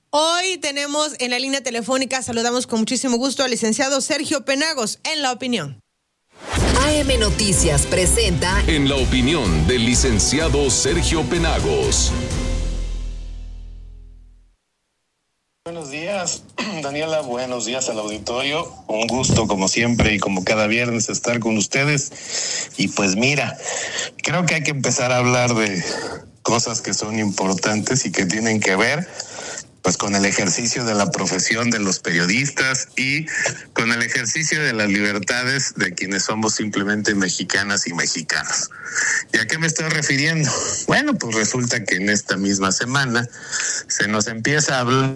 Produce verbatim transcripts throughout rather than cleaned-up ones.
Hoy tenemos en la línea telefónica, saludamos con muchísimo gusto al licenciado Sergio Penagos, en La Opinión. A M Noticias presenta En la Opinión del licenciado Sergio Penagos. Buenos días, Daniela, buenos días al auditorio. Un gusto, como siempre y como cada viernes, estar con ustedes. Y pues mira, creo que hay que empezar a hablar de cosas que son importantes y que tienen que ver pues con el ejercicio de la profesión de los periodistas y con el ejercicio de las libertades de quienes somos simplemente mexicanas y mexicanos. ¿Y a qué me estoy refiriendo? Bueno, pues resulta que en esta misma semana se nos empieza a hablar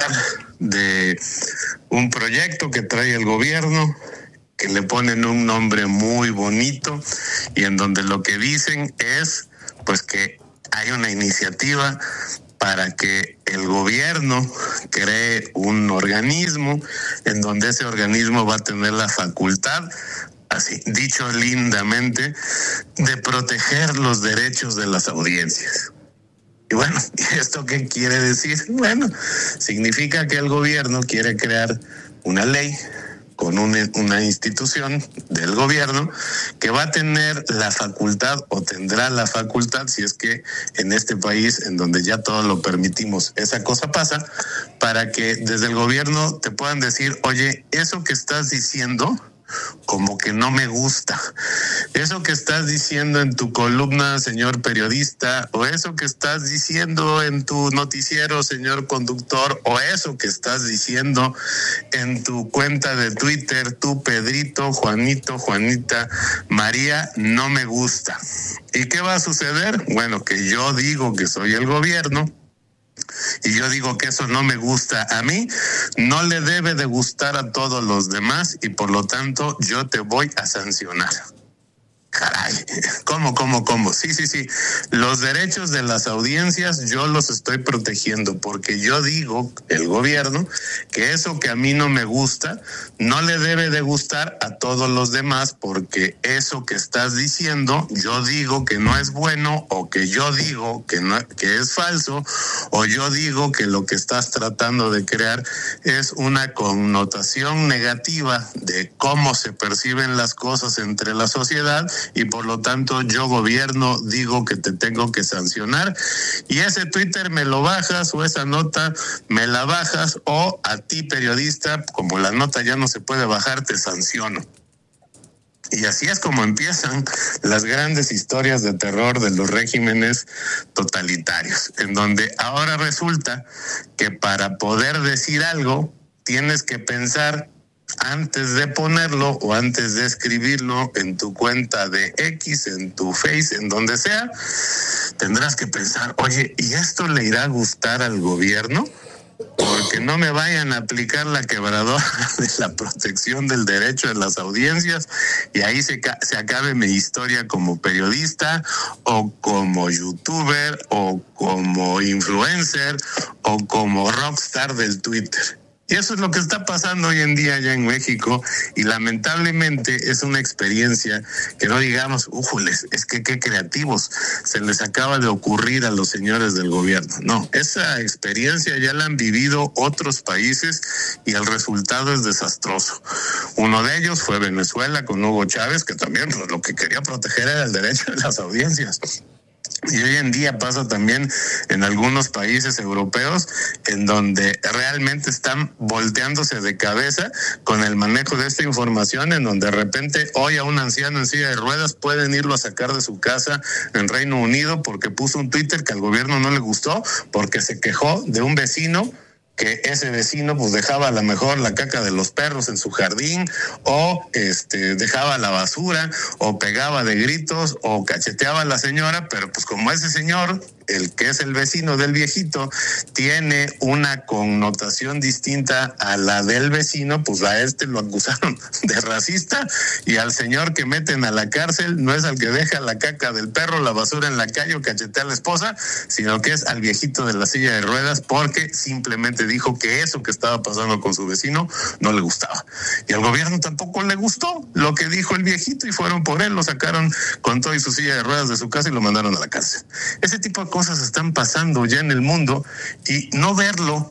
de un proyecto que trae el gobierno, que le ponen un nombre muy bonito y en donde lo que dicen es pues que hay una iniciativa para que el gobierno cree un organismo en donde ese organismo va a tener la facultad, así dicho lindamente, de proteger los derechos de las audiencias. Y bueno, ¿y esto qué quiere decir? Bueno, significa que el gobierno quiere crear una ley con una, una institución del gobierno que va a tener la facultad o tendrá la facultad, si es que en este país en donde ya todo lo permitimos, esa cosa pasa, para que desde el gobierno te puedan decir, oye, eso que estás diciendo como que no me gusta. Eso que estás diciendo en tu columna, señor periodista, o eso que estás diciendo en tu noticiero, señor conductor, o eso que estás diciendo en tu cuenta de Twitter, tú, Pedrito, Juanito, Juanita, María, no me gusta. ¿Y qué va a suceder? Bueno, que yo digo que soy el gobierno, y yo digo que eso no me gusta a mí, no le debe de gustar a todos los demás y por lo tanto yo te voy a sancionar. Caray, ¿cómo, cómo, cómo? Sí, sí, sí. Los derechos de las audiencias yo los estoy protegiendo porque yo digo, el gobierno, que eso que a mí no me gusta no le debe de gustar a todos los demás porque eso que estás diciendo yo digo que no es bueno o que yo digo que, no, que es falso o yo digo que lo que estás tratando de crear es una connotación negativa de cómo se perciben las cosas entre la sociedad. Y por lo tanto yo gobierno digo que te tengo que sancionar y ese Twitter me lo bajas o esa nota me la bajas o a ti periodista, como la nota ya no se puede bajar, te sanciono. Y así es como empiezan las grandes historias de terror de los regímenes totalitarios, en donde ahora resulta que para poder decir algo tienes que pensar antes de ponerlo o antes de escribirlo en tu cuenta de X, en tu Face, en donde sea, tendrás que pensar, oye, ¿y esto le irá a gustar al gobierno? Porque no me vayan a aplicar la quebradora de la protección del derecho de las audiencias y ahí se, se acabe mi historia como periodista o como youtuber o como influencer o como rockstar del Twitter. Y eso es lo que está pasando hoy en día allá en México y lamentablemente es una experiencia que no digamos, újules, es que qué creativos se les acaba de ocurrir a los señores del gobierno. No, esa experiencia ya la han vivido otros países y el resultado es desastroso. Uno de ellos fue Venezuela con Hugo Chávez, que también lo que quería proteger era el derecho de las audiencias. Y hoy en día pasa también en algunos países europeos en donde realmente están volteándose de cabeza con el manejo de esta información, en donde de repente hoy a un anciano en silla de ruedas pueden irlo a sacar de su casa en Reino Unido porque puso un Twitter que al gobierno no le gustó, porque se quejó de un vecino que ese vecino pues dejaba a lo mejor la caca de los perros en su jardín o este dejaba la basura o pegaba de gritos o cacheteaba a la señora, pero pues como ese señor, el que es el vecino del viejito, tiene una connotación distinta a la del vecino, pues a este lo acusaron de racista y al señor que meten a la cárcel no es al que deja la caca del perro, la basura en la calle o cachetea a la esposa, sino que es al viejito de la silla de ruedas porque simplemente dijo que eso que estaba pasando con su vecino no le gustaba. Y al gobierno tampoco le gustó lo que dijo el viejito y fueron por él, lo sacaron con todo y su silla de ruedas de su casa y lo mandaron a la cárcel. Ese tipo de cosas están pasando ya en el mundo y no verlo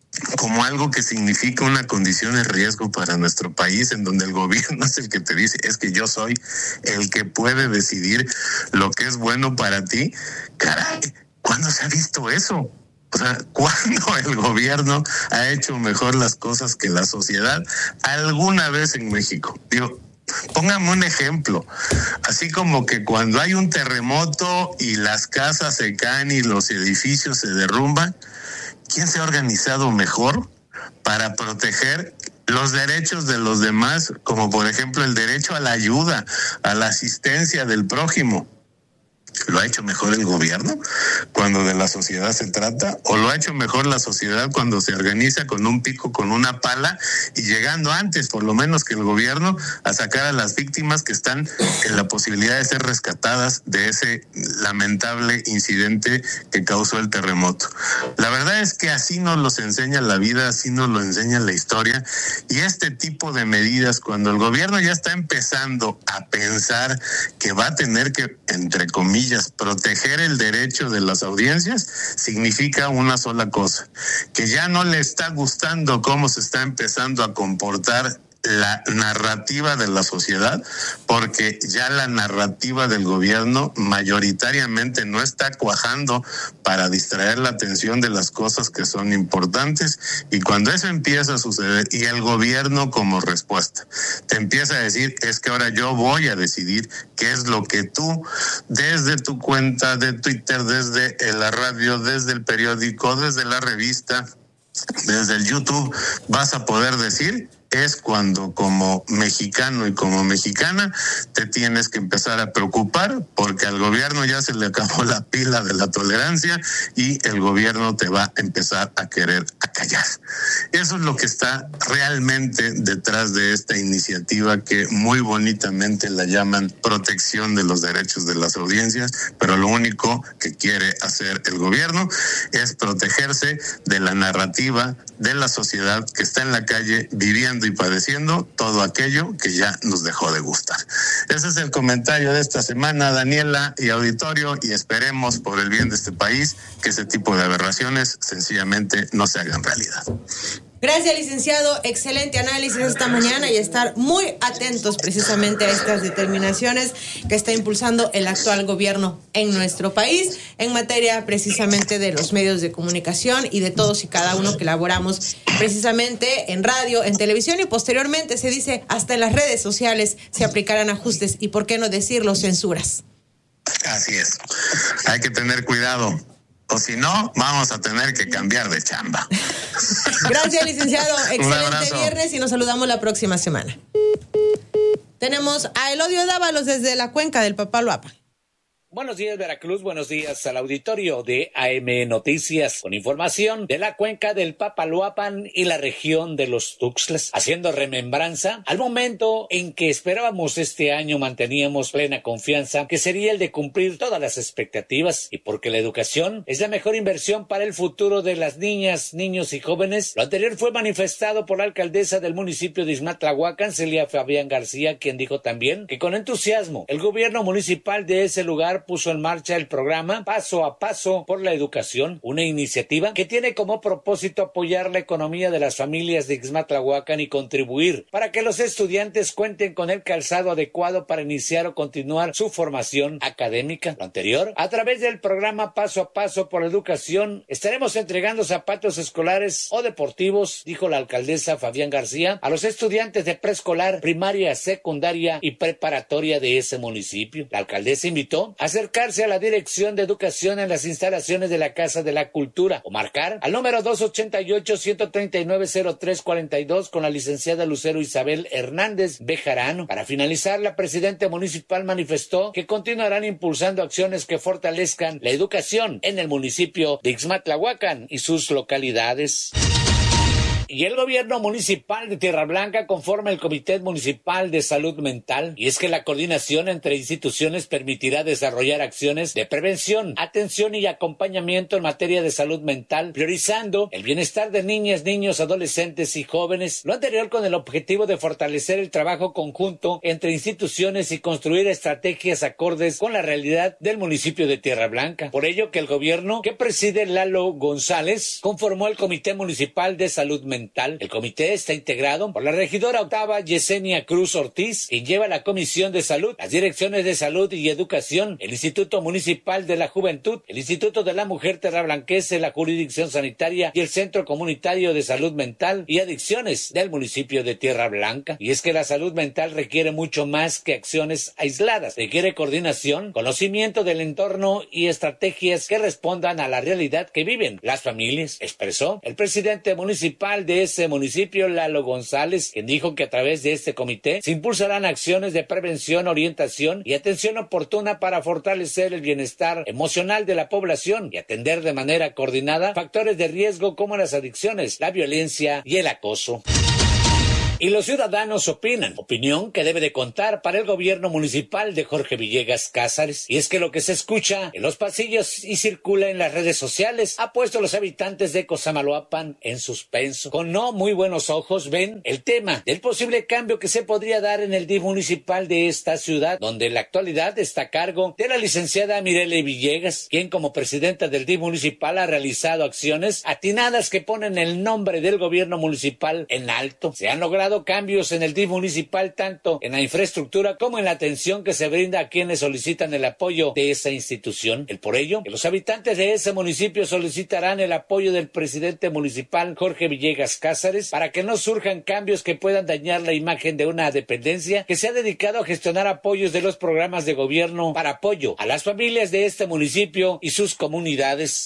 como algo que significa una condición de riesgo para nuestro país, en donde el gobierno es el que te dice, es que yo soy el que puede decidir lo que es bueno para ti. Caray, ¿cuándo se ha visto eso? O sea, ¿cuándo el gobierno ha hecho mejor las cosas que la sociedad alguna vez en México? Digo, póngame un ejemplo, así como que cuando hay un terremoto y las casas se caen y los edificios se derrumban, ¿quién se ha organizado mejor para proteger los derechos de los demás, como por ejemplo el derecho a la ayuda, a la asistencia del prójimo? ¿Lo ha hecho mejor el gobierno cuando de la sociedad se trata? ¿O lo ha hecho mejor la sociedad cuando se organiza con un pico, con una pala y llegando antes, por lo menos que el gobierno, a sacar a las víctimas que están en la posibilidad de ser rescatadas de ese lamentable incidente que causó el terremoto? La verdad es que así nos los enseña la vida, así nos lo enseña la historia, y este tipo de medidas, cuando el gobierno ya está empezando a pensar que va a tener que, entre comillas, proteger el derecho de las audiencias, significa una sola cosa: que ya no le está gustando cómo se está empezando a comportar la narrativa de la sociedad, porque ya la narrativa del gobierno mayoritariamente no está cuajando para distraer la atención de las cosas que son importantes. Y cuando eso empieza a suceder y el gobierno como respuesta te empieza a decir, es que ahora yo voy a decidir qué es lo que tú, desde tu cuenta de Twitter, desde la radio, desde el periódico, desde la revista, desde el YouTube, vas a poder decir, es cuando como mexicano y como mexicana te tienes que empezar a preocupar, porque al gobierno ya se le acabó la pila de la tolerancia y el gobierno te va a empezar a querer acallar. Eso es lo que está realmente detrás de esta iniciativa, que muy bonitamente la llaman protección de los derechos de las audiencias, pero lo único que quiere hacer el gobierno es protegerse de la narrativa de la sociedad que está en la calle viviendo y padeciendo todo aquello que ya nos dejó de gustar. Ese es el comentario de esta semana, Daniela y auditorio, y esperemos, por el bien de este país, que ese tipo de aberraciones sencillamente no se hagan realidad. Gracias, licenciado. Excelente análisis esta mañana, y estar muy atentos precisamente a estas determinaciones que está impulsando el actual gobierno en nuestro país en materia precisamente de los medios de comunicación y de todos y cada uno que laboramos precisamente en radio, en televisión, y posteriormente se dice hasta en las redes sociales se aplicarán ajustes y, por qué no decirlo, censuras. Así es. Hay que tener cuidado, o si no, vamos a tener que cambiar de chamba. Gracias, licenciado. Excelente viernes y nos saludamos la próxima semana. Tenemos a Elodio Dávalos desde la cuenca del Papaloapan. Buenos días, Veracruz. Buenos días al auditorio de A M Noticias, con información de la cuenca del Papaloapan y la región de los Tuxtlas, haciendo remembranza al momento en que esperábamos este año, manteníamos plena confianza que sería el de cumplir todas las expectativas, y porque la educación es la mejor inversión para el futuro de las niñas, niños y jóvenes. Lo anterior fue manifestado por la alcaldesa del municipio de Ixmatlahuacan, Celia Fabián García, quien dijo también que con entusiasmo el gobierno municipal de ese lugar puso en marcha el programa Paso a Paso por la Educación, una iniciativa que tiene como propósito apoyar la economía de las familias de Ixmatlahuacan y contribuir para que los estudiantes cuenten con el calzado adecuado para iniciar o continuar su formación académica. Lo anterior, a través del programa Paso a Paso por la Educación, estaremos entregando zapatos escolares o deportivos, dijo la alcaldesa Fabián García, a los estudiantes de preescolar, primaria, secundaria y preparatoria de ese municipio. La alcaldesa invitó a acercarse a la Dirección de Educación en las instalaciones de la Casa de la Cultura o marcar al número dos ochenta y ocho, ciento treinta y nueve, cero tres cuarenta y dos con la licenciada Lucero Isabel Hernández Bejarano. Para finalizar, la presidenta municipal manifestó que continuarán impulsando acciones que fortalezcan la educación en el municipio de Ixmatlahuacan y sus localidades. Y el gobierno municipal de Tierra Blanca conforma el Comité Municipal de Salud Mental, y es que la coordinación entre instituciones permitirá desarrollar acciones de prevención, atención y acompañamiento en materia de salud mental, priorizando el bienestar de niñas, niños, adolescentes y jóvenes. Lo anterior con el objetivo de fortalecer el trabajo conjunto entre instituciones y construir estrategias acordes con la realidad del municipio de Tierra Blanca. Por ello que el gobierno que preside Lalo González conformó el Comité Municipal de Salud Mental. El comité está integrado por la regidora octava Yesenia Cruz Ortiz, quien lleva la Comisión de Salud, las direcciones de Salud y Educación, el Instituto Municipal de la Juventud, el Instituto de la Mujer terrablanquense, la Jurisdicción Sanitaria y el Centro Comunitario de Salud Mental y Adicciones del municipio de Tierra Blanca. Y es que la salud mental requiere mucho más que acciones aisladas, requiere coordinación, conocimiento del entorno y estrategias que respondan a la realidad que viven las familias, expresó el presidente municipal de ese municipio, Lalo González, quien dijo que a través de este comité se impulsarán acciones de prevención, orientación y atención oportuna para fortalecer el bienestar emocional de la población y atender de manera coordinada factores de riesgo como las adicciones, la violencia y el acoso. Y los ciudadanos opinan, opinión que debe de contar para el gobierno municipal de Jorge Villegas Cázares. Y es que lo que se escucha en los pasillos y circula en las redes sociales ha puesto a los habitantes de Cosamaloapan en suspenso. Con no muy buenos ojos ven el tema del posible cambio que se podría dar en el D I F municipal de esta ciudad, donde en la actualidad está a cargo de la licenciada Mirele Villegas, quien como presidenta del D I F municipal ha realizado acciones atinadas que ponen el nombre del gobierno municipal en alto. Se han logrado cambios en el D I F municipal tanto en la infraestructura como en la atención que se brinda a quienes solicitan el apoyo de esa institución. El por ello, que los habitantes de ese municipio solicitarán el apoyo del presidente municipal Jorge Villegas Cázares para que no surjan cambios que puedan dañar la imagen de una dependencia que se ha dedicado a gestionar apoyos de los programas de gobierno para apoyo a las familias de este municipio y sus comunidades.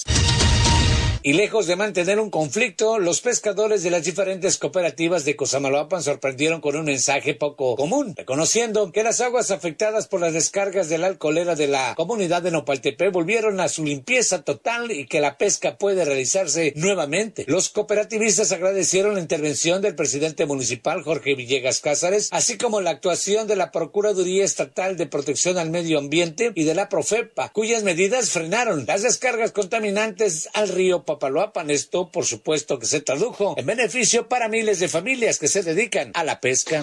Y lejos de mantener un conflicto, los pescadores de las diferentes cooperativas de Cosamaloapan sorprendieron con un mensaje poco común, reconociendo que las aguas afectadas por las descargas de la alcoholera de la comunidad de Nopaltepec volvieron a su limpieza total y que la pesca puede realizarse nuevamente. Los cooperativistas agradecieron la intervención del presidente municipal Jorge Villegas Cázares, así como la actuación de la Procuraduría Estatal de Protección al Medio Ambiente y de la Profepa, cuyas medidas frenaron las descargas contaminantes al río Papaloapan. Esto, por supuesto, que se tradujo en beneficio para miles de familias que se dedican a la pesca.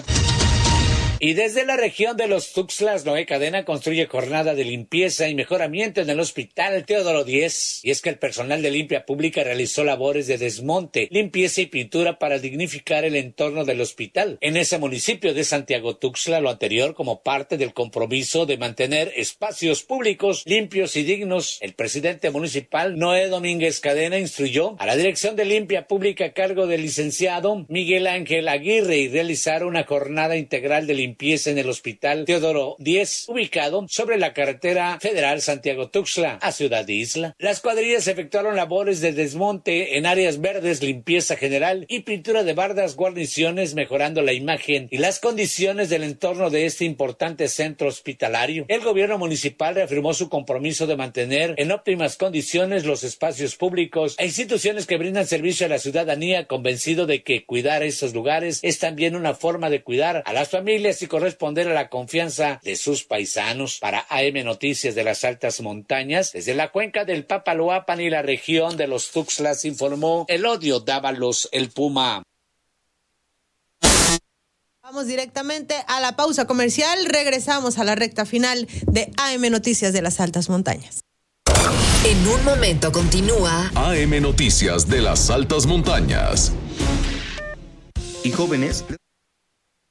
Y desde la región de los Tuxtlas, Noé Cadena construye jornada de limpieza y mejoramiento en el Hospital Teodoro diez. Y es que el personal de limpia pública realizó labores de desmonte, limpieza y pintura para dignificar el entorno del hospital en ese municipio de Santiago Tuxtla, lo anterior como parte del compromiso de mantener espacios públicos limpios y dignos. El presidente municipal, Noé Domínguez Cadena, instruyó a la Dirección de Limpia Pública a cargo del licenciado Miguel Ángel Aguirre y realizar una jornada integral de limpieza Limpieza en el Hospital Teodoro diez, ubicado sobre la carretera federal Santiago-Tuxtla a Ciudad Isla. Las cuadrillas efectuaron labores de desmonte en áreas verdes, limpieza general y pintura de bardas, guarniciones, mejorando la imagen y las condiciones del entorno de este importante centro hospitalario. El gobierno municipal reafirmó su compromiso de mantener en óptimas condiciones los espacios públicos e instituciones que brindan servicio a la ciudadanía, convencido de que cuidar esos lugares es también una forma de cuidar a las familias y corresponder a la confianza de sus paisanos. Para A M Noticias de las Altas Montañas, desde la cuenca del Papaloapan y la región de los Tuxtlas, informó Elodio Dávalos, el Puma. Vamos directamente a la pausa comercial. Regresamos a la recta final de A M Noticias de las Altas Montañas. En un momento continúa A M Noticias de las Altas Montañas. Y jóvenes...